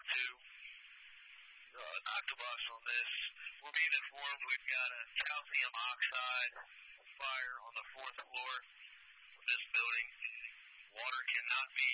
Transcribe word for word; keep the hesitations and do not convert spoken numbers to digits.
to uh, knock the box on this. We're being informed we've got a calcium oxide fire on the fourth floor of this building. Water cannot be